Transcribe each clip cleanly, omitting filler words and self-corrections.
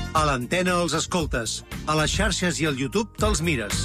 A l'antena els escoltes, a les xarxes i al YouTube te'ls mires.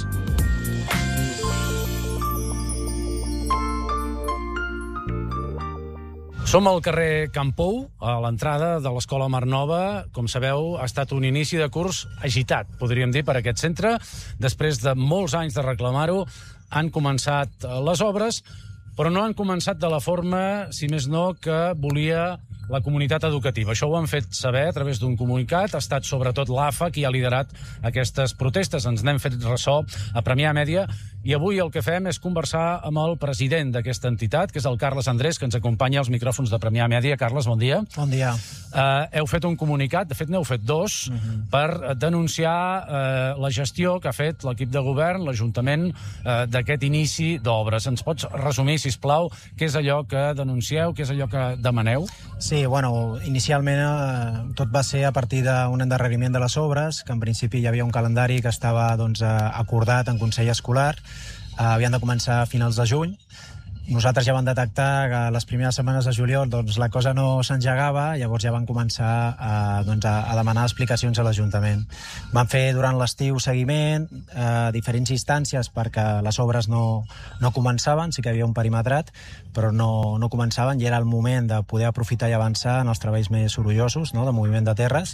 Som al carrer Campou, a l'entrada de l'Escola Mar Nova. Com sabeu, ha estat un inici de curs agitat, podríem dir, per aquest centre. Després de molts anys de reclamar-ho, han començat les obres, però no han començat de la forma, si més no, que volia la comunitat educativa. Això ho han fet saber a través d'un comunicat. Ha estat sobretot l'AFA qui ha liderat aquestes protestes. Ens n'hem fet ressò a Premià Mèdia i avui el que fem és conversar amb el president d'aquesta entitat, que és el Carles Andrés, que ens acompanya als micròfons de Premià Mèdia. Carles, bon dia. Bon dia. Heu fet un comunicat, de fet n'heu fet dos, per denunciar la gestió que ha fet l'equip de govern, l'Ajuntament, d'aquest inici d'obres. Ens pots resumir, sisplau, què és allò que denuncieu, què és allò que demaneu? Sí, bueno, inicialment tot va ser a partir d'un endarreriment de les obres, que en principi hi havia un calendari que estava acordat en Consell Escolar, havien de començar a finals de juny. Nosaltres ja vam detectar que les primeres setmanes de juliol la cosa no s'engegava, llavors ja van començar a demanar explicacions a l'Ajuntament. Van fer durant l'estiu seguiment a diferents instàncies perquè les obres no començaven, sí que hi havia un perimetrat, però no començaven i era el moment de poder aprofitar i avançar en els treballs més sorollosos, de moviment de terres,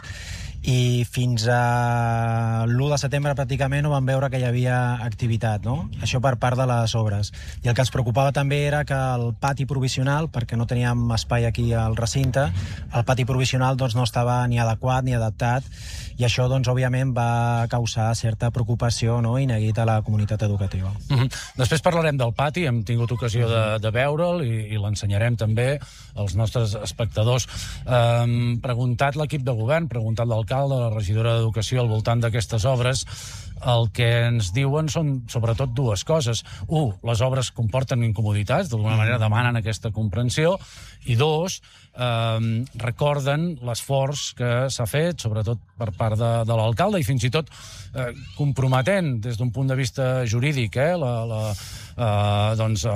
i fins a l'1 de setembre pràcticament no vam veure que hi havia activitat, això per part de les obres. I el que ens preocupava també era que el pati provisional, perquè no teníem espai aquí al recinte, el pati provisional no estava ni adequat ni adaptat, i això òbviament va causar certa preocupació i neguit a la comunitat educativa. Després parlarem del pati, hem tingut ocasió de veure'l i l'ensenyarem també als nostres espectadors. Preguntat l'equip de govern, preguntat l'alcalde, la regidora d'Educació al voltant d'aquestes obres, el que ens diuen són sobretot dues coses. Un, les obres comporten incomoditats, d'alguna manera demanen aquesta comprensió, i dos, recorden l'esforç que s'ha fet, sobretot per part de l'alcalde, i fins i tot comprometent des d'un punt de vista jurídic la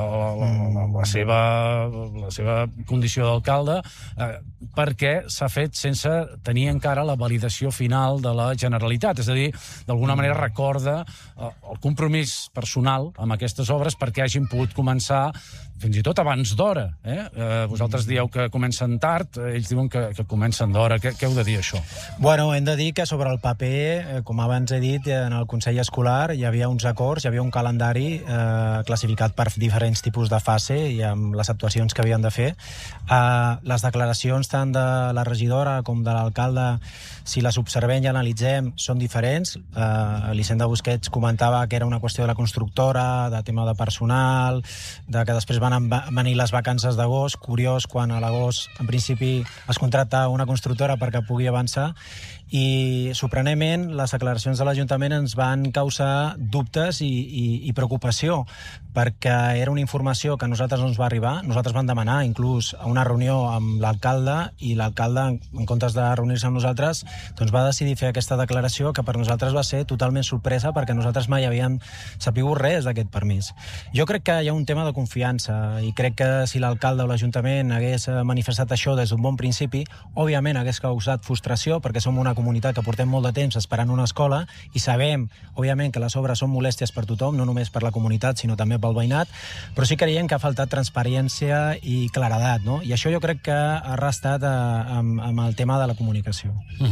seva condició d'alcalde, perquè s'ha fet sense tenir encara la validació final de la Generalitat. És a dir, d'alguna manera recorda el compromís personal amb aquestes obres perquè hagin pogut començar fins i tot abans d'hora. Vosaltres dieu que comencen tard, ells diuen que comencen d'hora. Què heu de dir, això? Bueno, hem de dir que sobre el paper, com abans he dit, en el Consell Escolar hi havia uns acords, hi havia un calendari classificat per diferents tipus de fase i amb les actuacions que havien de fer. Les declaracions tant de la regidora com de l'alcalde, si les observem i analitzem, són diferents. L'Hisenda Busquets comentava que era una qüestió de la constructora, de tema de personal, de que després van venir les vacances d'agost. Curiós, quan a l'agost, en principi, es contracta una constructora perquè pugui avançar. I, sorprenentment, les declaracions de l'Ajuntament ens van causar dubtes i preocupació, perquè era una informació que a nosaltres no ens va arribar. Nosaltres vam demanar, inclús, a una reunió amb l'alcalde, i l'alcalde, en comptes de reunir-se amb nosaltres, va decidir fer aquesta declaració, que per nosaltres va ser totalment sorpresa, perquè nosaltres mai havíem sapigut res d'aquest permís. Jo crec que hi ha un tema de confiança, i crec que si l'alcalde o l'Ajuntament hagués manifestat això des d'un bon principi, òbviament hagués causat frustració, perquè som una comunitat que portem molt de temps esperant una escola i sabem, òbviament, que les obres són molèsties per tothom, no només per la comunitat, sinó també pel veïnat, però sí creiem que ha faltat transparència i claredat, I això jo crec que ha restat amb el tema de la comunicació.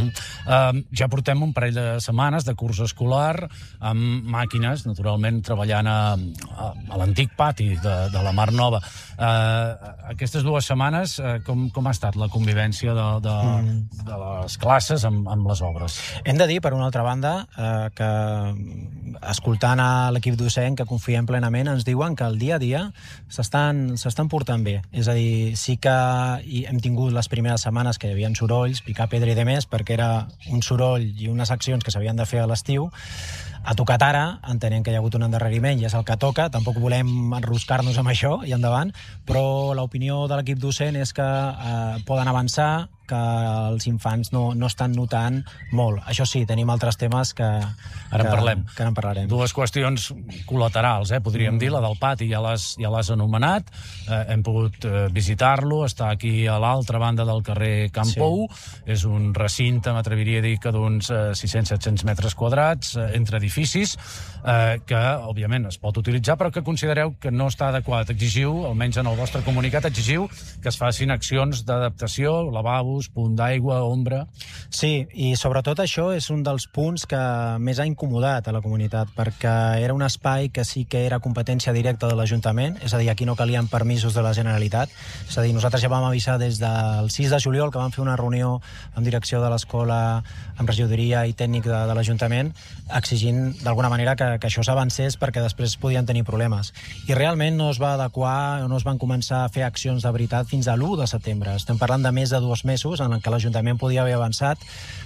Ja portem un parell de setmanes de curs escolar amb màquines, naturalment, treballant a l'antic pati de la Mar Nova. Aquestes 2 setmanes, com ha estat la convivència de les classes amb les obres? Hem de dir, per una altra banda, que escoltant a l'equip docent, que confiem plenament, ens diuen que el dia a dia s'estan portant bé. És a dir, sí que hem tingut les primeres setmanes que hi havia sorolls, picar pedra i demés, perquè era un soroll i unes accions que s'havien de fer a l'estiu. Ha tocat ara, entenent que hi ha hagut un endarreriment i és el que toca, tampoc volem enroscar-nos amb això i endavant, però l'opinió de l'equip docent és que poden avançar, que els infants no estan notant molt. Això sí, tenim altres temes que ara en parlarem. Dues qüestions col·laterals, podríem dir, la del pati ja l'has anomenat, hem pogut visitar-lo, està aquí a l'altra banda del carrer Campou, és un recinte, m'atreviria a dir que d'uns 600-700 metres quadrats, entre edificis, que, òbviament, es pot utilitzar, però que considereu que no està adequat. Exigiu, almenys en el vostre comunicat, que es facin accions d'adaptació, lavabos, punt d'aigua, ombra... Sí, i sobretot això és un dels punts que més ha incomodat a la comunitat, perquè era un espai que sí que era competència directa de l'Ajuntament, és a dir, aquí no calien permisos de la Generalitat, és a dir, nosaltres ja vam avisar des del 6 de juliol que vam fer una reunió amb direcció de l'escola, amb regidoria i tècnic de l'Ajuntament, exigint d'alguna manera que això s'avancés perquè després podien tenir problemes. I realment no es va adequar, no es van començar a fer accions de veritat fins a l'1 de setembre. Estem parlant de més de 2 mesos en què l'Ajuntament podia haver avançat.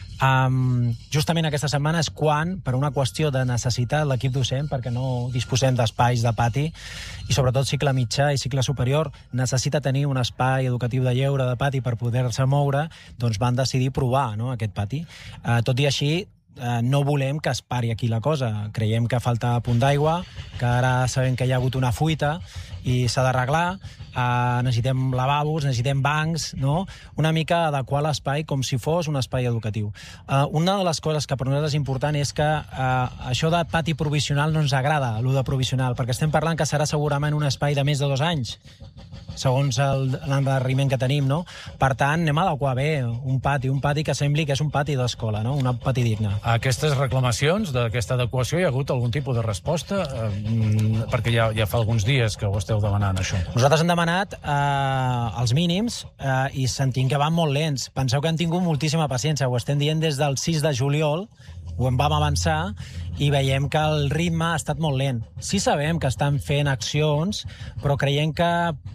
Justament aquesta setmana és quan, per una qüestió de necessitat, l'equip docent, perquè no disposem d'espais de pati, i sobretot cicle mitjà i cicle superior, necessita tenir un espai educatiu de lleure de pati per poder-se moure, doncs van decidir provar aquest pati. Tot i així, no volem que es pari aquí la cosa. Creiem que falta punt d'aigua, que ara sabem que hi ha hagut una fuita i s'ha d'arreglar, necessitem lavabos, necessitem bancs, no? Una mica adequar l'espai com si fos un espai educatiu. Una de les coses que per nosaltres és important és que això de pati provisional no ens agrada, allò de provisional, perquè estem parlant que serà segurament un espai de més de 2 anys, segons l'endarreriment que tenim, no? Per tant, anem a adequar bé un pati que sembli que és un pati d'escola, no? Un pati digne. A aquestes reclamacions d'aquesta adequació hi ha hagut algun tipus de resposta? Perquè ja fa alguns dies que ho esteu demanant, això. Nosaltres hem demanat els mínims i sentim que van molt lents. Penseu que han tingut moltíssima paciència. Ho estem dient des del 6 de juliol, ho en vam avançar i veiem que el ritme ha estat molt lent. Sí sabem que estan fent accions, però creiem que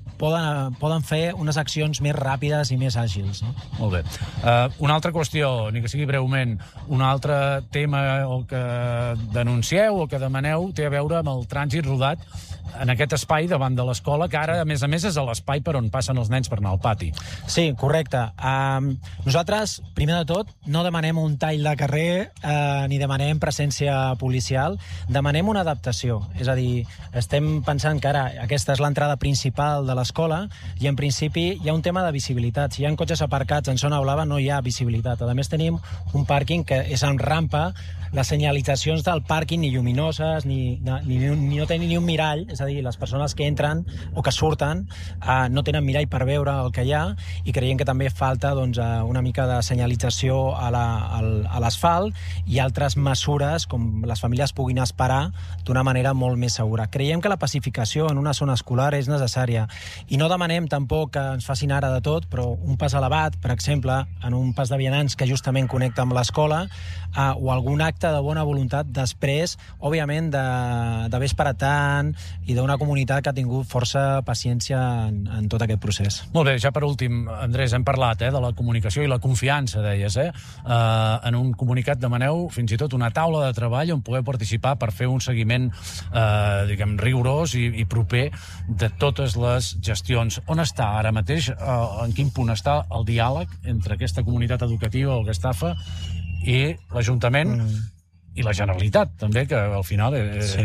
poden fer unes accions més ràpides i més àgils. No? Molt bé. Una altra qüestió, ni que sigui breument, un altre tema que denuncieu o que demaneu té a veure amb el trànsit rodat en aquest espai davant de l'escola, que ara, a més, és l'espai per on passen els nens per anar al pati. Sí, correcte. Nosaltres, primer de tot, no demanem un tall de carrer ni demanem presència policial, demanem una adaptació. És a dir, estem pensant que ara aquesta és l'entrada principal de l'escola i, en principi, hi ha un tema de visibilitat. Si hi ha cotxes aparcats en zona blava, no hi ha visibilitat. A més, tenim un pàrquing que és en rampa, les senyalitzacions del pàrquing ni lluminoses, ni no tenen ni un mirall, és a dir, les persones que entren o que surten no tenen mirall per veure el que hi ha i creiem que també falta una mica de senyalització a l'asfalt i altres mesures com les famílies puguin esperar d'una manera molt més segura. Creiem que la pacificació en una zona escolar és necessària i no demanem tampoc que ens facin ara de tot, però un pas elevat, per exemple, en un pas de vianants que justament connecta amb l'escola o algun acte de bona voluntat després, òbviament, d'haver esperat tant i d'una comunitat que ha tingut força paciència en tot aquest procés. Molt bé, ja per últim, Andrés, hem parlat de la comunicació i la confiança, deies, En un comunicat demaneu fins i tot una taula de treball on poder participar per fer un seguiment, diguem, rigorós i proper de totes les gestions. On està ara mateix, en quin punt està el diàleg entre aquesta comunitat educativa, el Gestafa, i l'Ajuntament i la Generalitat, també, que al final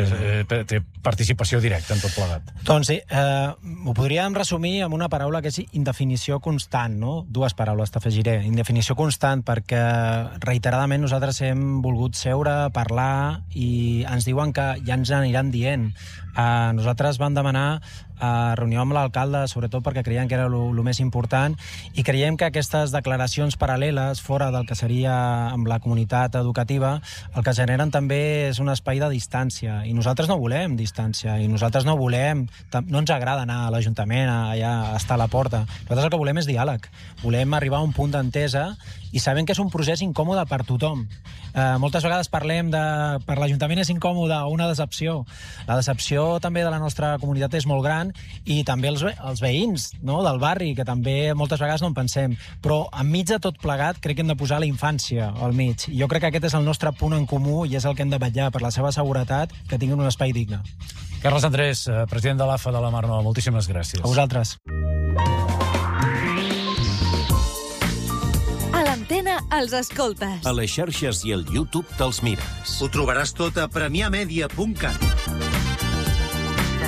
té participació directa en tot plegat. Doncs sí, ho podríem resumir amb una paraula que és indefinició constant, no? 2 paraules t'afegiré. Indefinició constant, perquè reiteradament nosaltres hem volgut seure, parlar, i ens diuen que ja ens aniran dient. Nosaltres vam demanar reunió amb l'alcalde, sobretot perquè creiem que era el més important, i creiem que aquestes declaracions paral·leles, fora del que seria amb la comunitat educativa, el que generen també és un espai de distància, i nosaltres no volem distància, i nosaltres no ens agrada anar a l'Ajuntament, allà a estar a la porta. Nosaltres el que volem és diàleg. Volem arribar a un punt d'entesa, i sabem que és un procés incòmode per tothom. Moltes vegades parlem per l'Ajuntament és incòmode o una decepció. La decepció també de la nostra comunitat és molt gran, i també els veïns, no?, del barri, que també moltes vegades no en pensem. Però enmig de tot plegat crec que hem de posar la infància al mig. Jo crec que aquest és el nostre punt en comú i és el que hem de vetllar per la seva seguretat, que tinguin un espai digne. Carles Andrés, president de l'AFA de la Mar Nova, moltíssimes gràcies. A vosaltres. antena els escoltes. A les xarxes i al YouTube te'ls mires. Ho trobaràs tot a premiamedia.cat.